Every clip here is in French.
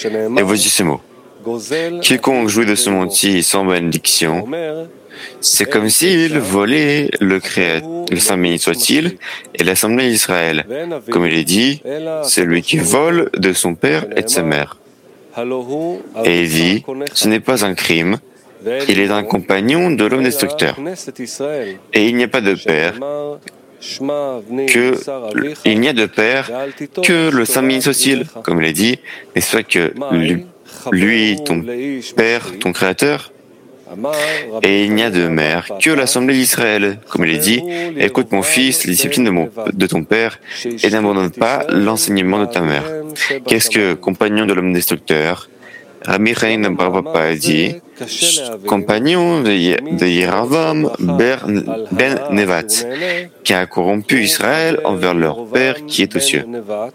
Et voici ces mots. Quiconque jouit de son entier sans bénédiction, c'est comme s'il volait le Saint béni soit-il, et l'Assemblée d'Israël. Comme il est dit, c'est lui qui vole de son père et de sa mère. Et il dit, ce n'est pas un crime, il est un compagnon de l'homme destructeur. Et il n'y a pas de père que le Saint béni soit-il, comme il est dit, n'est-ce pas que lui, ton père, ton créateur, et il n'y a de mère que l'Assemblée d'Israël. Comme il est dit, écoute mon fils, la discipline de ton père, et n'abandonne pas l'enseignement de ta mère. Qu'est-ce que compagnon de l'homme destructeur? Rabbi Chaim bar Papa a dit, compagnon de Yeravam ben Nevat, qui a corrompu Israël envers leur père qui est aux cieux.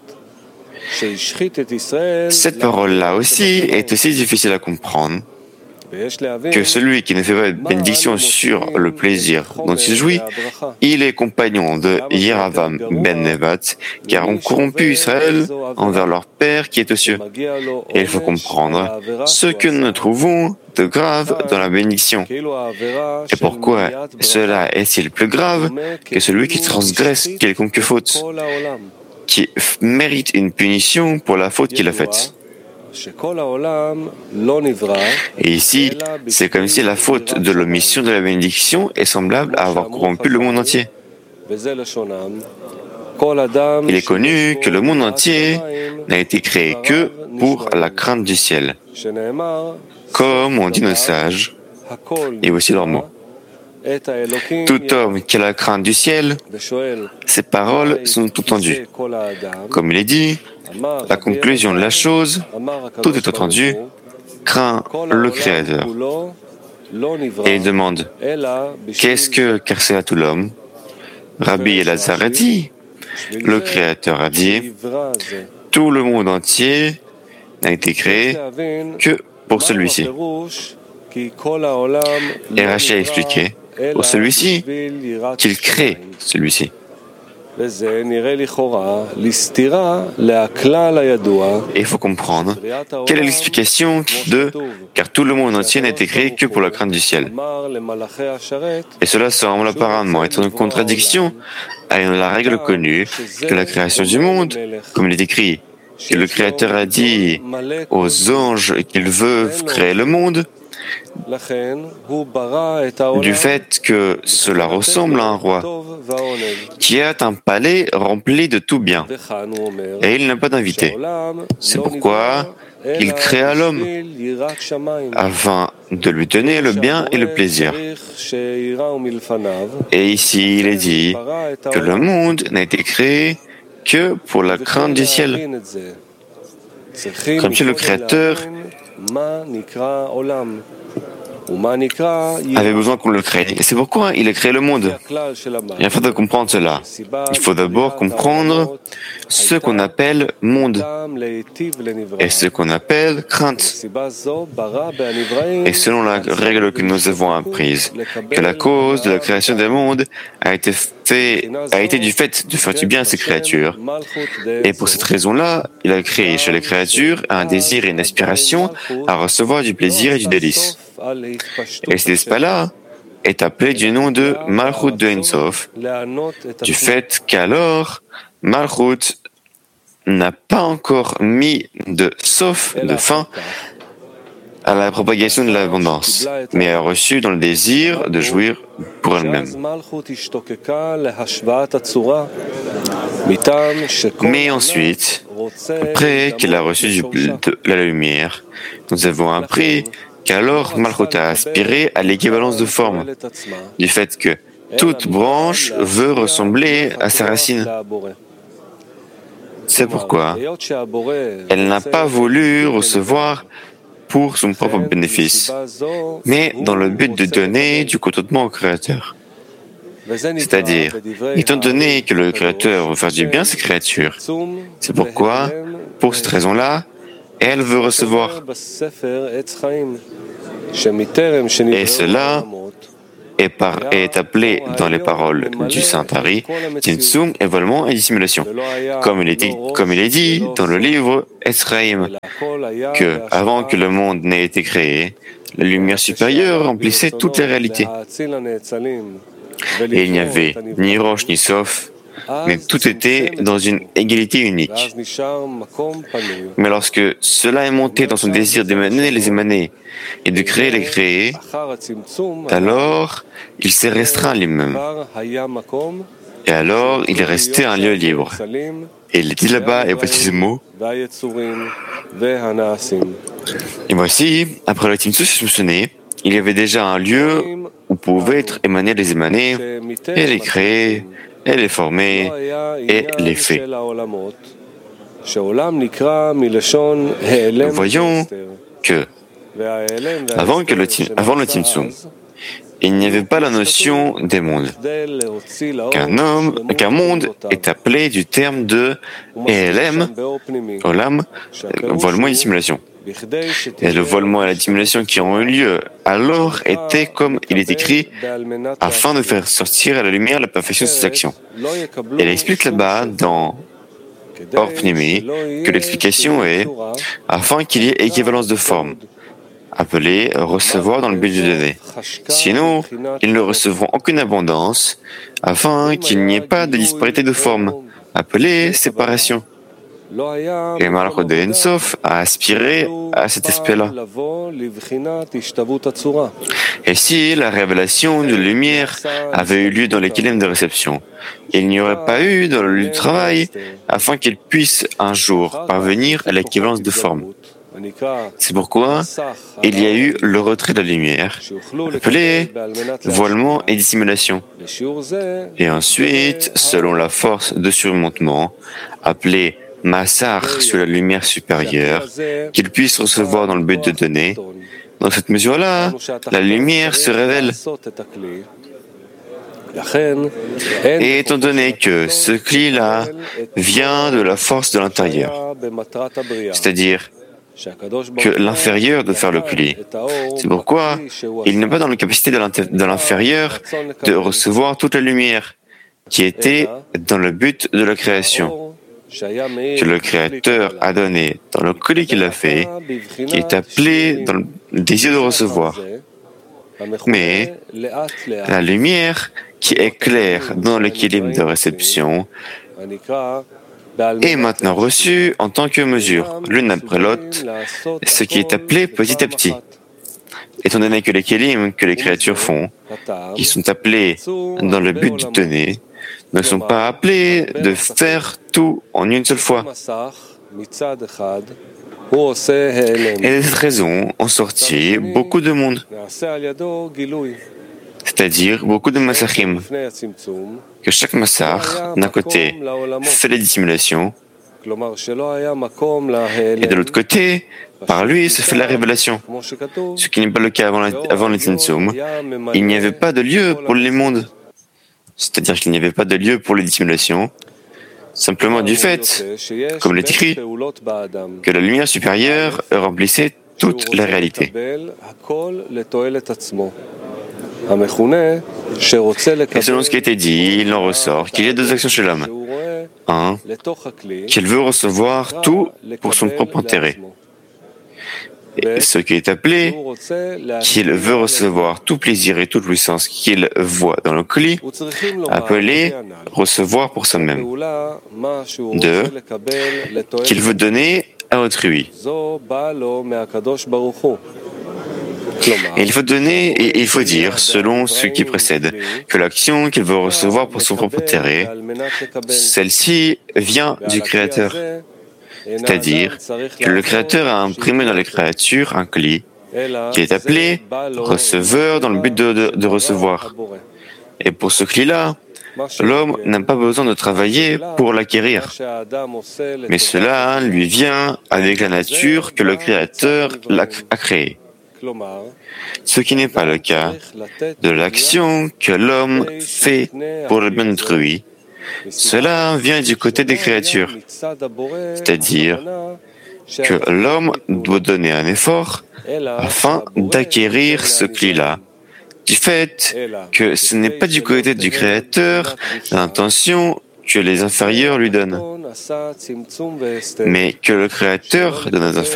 Cette parole-là aussi est aussi difficile à comprendre que celui qui ne fait pas de bénédiction sur le plaisir dont il jouit, il est compagnon de Yeravam ben Nevat, car ont corrompu Israël envers leur Père qui est aux cieux. Et il faut comprendre ce que nous trouvons de grave dans la bénédiction. Et pourquoi cela est-il plus grave que celui qui transgresse quelconque faute, qui mérite une punition pour la faute qu'il a faite? Et ici, c'est comme si la faute de l'omission de la bénédiction est semblable à avoir corrompu le monde entier. Il est connu que le monde entier n'a été créé que pour la crainte du ciel. Comme on dit nos sages, et voici leurs mots. Tout homme qui a la crainte du ciel, ses paroles sont entendues. Comme il est dit, la conclusion de la chose, tout est entendu, craint le Créateur. Et il demande, qu'est-ce que carcéra tout l'homme? Rabbi Elazar a dit, le Créateur a dit, tout le monde entier n'a été créé que pour celui-ci. Et Rashi a expliqué, pour celui-ci, qu'il crée celui-ci. Et il faut comprendre quelle est l'explication de « car tout le monde entier n'a été créé que pour la crainte du ciel ». Et cela semble apparemment être une contradiction avec la règle connue que la création du monde, comme il est écrit, que le Créateur a dit aux anges qu'ils veulent créer le monde, du fait que cela ressemble à un roi qui a un palais rempli de tout bien et il n'a pas d'invité. C'est pourquoi il créa l'homme afin de lui donner le bien et le plaisir. Et ici il est dit que le monde n'a été créé que pour la crainte du ciel. Comme si le Créateur avait besoin qu'on le crée. Et c'est pourquoi il a créé le monde. Et afin de comprendre cela, il faut d'abord comprendre ce qu'on appelle monde et ce qu'on appelle crainte. Et selon la règle que nous avons apprise, que la cause de la création des mondes a été du fait de faire du bien à ces créatures. Et pour cette raison-là, il a créé chez les créatures un désir et une aspiration à recevoir du plaisir et du délice. Et cet espace-là est appelé du nom de Malchut de Ein Sof, du fait qu'alors Malchut n'a pas encore mis de Sof, de fin, à la propagation de l'abondance, mais a reçu dans le désir de jouir pour elle-même. Mais ensuite, après qu'elle a reçu de la lumière, nous avons appris qu'alors Malchut a aspiré à l'équivalence de forme, du fait que toute branche veut ressembler à sa racine. C'est pourquoi elle n'a pas voulu recevoir pour son propre bénéfice, mais dans le but de donner du contentement au Créateur. C'est-à-dire, étant donné que le Créateur veut faire du bien à ses créatures, c'est pourquoi, pour cette raison-là, elle veut recevoir. Et cela est appelé dans les paroles du Saint Ari, Tzimtzum, évolement et dissimulation. Comme il est dit dans le livre Esraïm, que avant que le monde n'ait été créé, la lumière supérieure remplissait toutes les réalités. Et il n'y avait ni roche ni sof, mais tout était dans une égalité unique. Mais lorsque cela est monté dans son désir d'émaner les émanés et de créer les créés, alors il s'est restreint lui-même. Et alors il est resté un lieu libre. Et il est dit là-bas, et voici ce mot. Et voici, après le Tzimtzum soupçonné, il y avait déjà un lieu où pouvaient être émanés les émanés, et les créés, et les formés, et les faits. Nous voyons que, avant le Tzimtzum, il n'y avait pas la notion des mondes. Qu'un monde est appelé du terme de ELM, Olam, voilement et dissimulation. Et le voilement et la dissimulation qui ont eu lieu alors étaient, comme il est écrit, afin de faire sortir à la lumière la perfection de ses actions. Et il explique là-bas, dans Or Pnimi, que l'explication est afin qu'il y ait équivalence de forme, appelé recevoir dans le but de donner. Sinon, ils ne recevront aucune abondance, afin qu'il n'y ait pas de disparité de forme, appelée séparation. Et Malchut de Ein Sof a aspiré à cet aspect-là. Et si la révélation de lumière avait eu lieu dans les kilèmes de réception, il n'y aurait pas eu dans le lieu du travail, afin qu'il puisse un jour parvenir à l'équivalence de forme. C'est pourquoi il y a eu le retrait de la lumière, appelé voilement et dissimulation. Et ensuite, selon la force de surmontement, appelée Massar sur la lumière supérieure, qu'il puisse recevoir dans le but de donner, dans cette mesure-là, la lumière se révèle. Et étant donné que ce cli-là vient de la force de l'intérieur, c'est-à-dire que l'inférieur de faire le pli. C'est pourquoi il n'est pas dans la capacité de l'inférieur de recevoir toute la lumière qui était dans le but de la création, que le Créateur a donné dans le colis qu'il a fait, qui est appelé dans le désir de recevoir. Mais la lumière qui éclaire dans l'équilibre de réception est maintenant reçue en tant que mesure, l'une après l'autre, ce qui est appelé petit à petit. Étant donné que les kélim que les créatures font, qui sont appelés dans le but de donner, ne sont pas appelés de faire tout en une seule fois. Et de cette raison ont sorti beaucoup de monde, c'est-à-dire beaucoup de massachim, que chaque massach, d'un côté, fait la dissimulation, et de l'autre côté, par lui, se fait la révélation. Ce qui n'est pas le cas avant le Tzimtzum. Il n'y avait pas de lieu pour les mondes, c'est-à-dire qu'il n'y avait pas de lieu pour les dissimulations, simplement du fait, comme il est écrit, que la lumière supérieure remplissait toute la réalité. Et selon ce qui a été dit, il en ressort qu'il y a deux actions chez l'homme. Un, qu'il veut recevoir tout pour son propre intérêt. Et ce qui est appelé, qu'il veut recevoir tout plaisir et toute puissance qu'il voit dans le colis, appelé recevoir pour soi-même. Deux, qu'il veut donner à autrui. Et il faut donner et il faut dire, selon ce qui précède, que l'action qu'il veut recevoir pour son propre intérêt, celle-ci vient du Créateur. C'est-à-dire que le Créateur a imprimé dans les créatures un cli qui est appelé receveur dans le but de recevoir. Et pour ce cli-là, l'homme n'a pas besoin de travailler pour l'acquérir. Mais cela lui vient avec la nature que le Créateur a créée. Ce qui n'est pas le cas de l'action que l'homme fait pour le bien d'autrui. Cela vient du côté des créatures, c'est-à-dire que l'homme doit donner un effort afin d'acquérir ce cli-là, du fait que ce n'est pas du côté du Créateur l'intention que les inférieurs lui donnent, mais que le Créateur donne aux inférieurs